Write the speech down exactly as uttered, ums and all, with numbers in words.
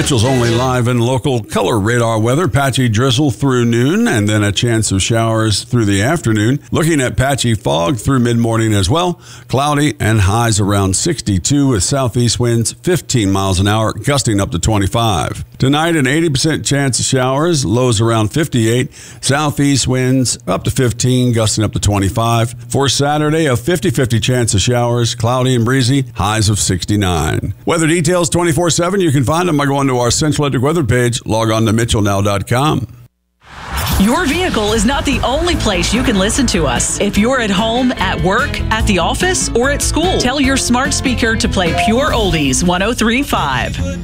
Mitchell's only live and local color radar weather. Patchy drizzle through noon and then a chance of showers through the afternoon. Looking at patchy fog through mid-morning as well. Cloudy and highs around sixty-two with southeast winds fifteen miles an hour, gusting up to twenty-five. Tonight, an eighty percent chance of showers, lows around fifty-eight. Southeast winds up to fifteen, gusting up to twenty-five. For Saturday, a fifty-fifty chance of showers, cloudy and breezy, highs of sixty-nine. Weather details twenty-four seven. You can find them by going to our Central Electric weather page. Log on to mitchell now dot com. Your vehicle is not the only place you can listen to us. If you're at home, at work, at the office, or at school, tell your smart speaker to play Pure Oldies one oh three point five.